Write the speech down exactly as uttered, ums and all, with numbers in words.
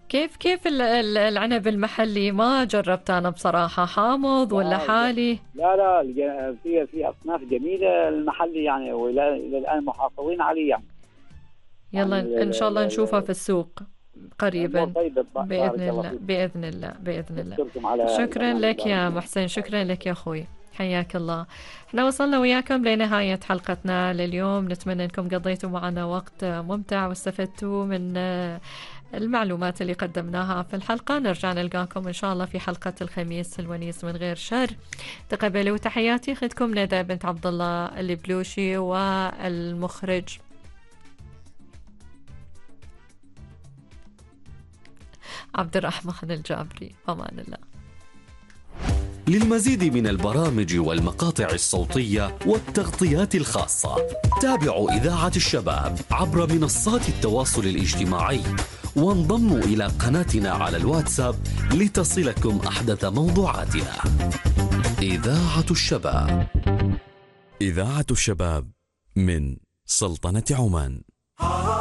كيف كيف ال- ال- العنب المحلي؟ ما جربت أنا بصراحة، حامض ولا لا حالي؟ لا لا الج- في في اصناف جميله المحلي يعني، والى إلى الان محافظين عليه يعني. يعني يلا ال- إن ال- شاء الله نشوفها ال- في السوق الامور قريبا. طيبه، ب- بإذن بارك الله الله فيك. بإذن الله بإذن الله. بشكركم على شكرا البرنامج، لك بارك يا الله. محسن، بارك شكرا الله لك فيك. يا أخوي، حياك الله. احنا وصلنا وياكم لنهاية حلقتنا لليوم، نتمنى أنكم قضيتوا معنا وقت ممتع واستفدتوا من آه، المعلومات اللي قدمناها في الحلقة. نرجع نلقاكم إن شاء الله في حلقة الخميس الونيس من غير شر. تقبلوا تحياتي، خدكم ندى بنت عبد الله البلوشي والمخرج عبد الرحمن الجابري. أمان الله. للمزيد من البرامج والمقاطع الصوتية والتغطيات الخاصة، تابعوا إذاعة الشباب عبر منصات التواصل الاجتماعي، وانضموا إلى قناتنا على الواتساب لتصلكم أحدث موضوعاتنا. إذاعة الشباب، إذاعة الشباب من سلطنة عمان.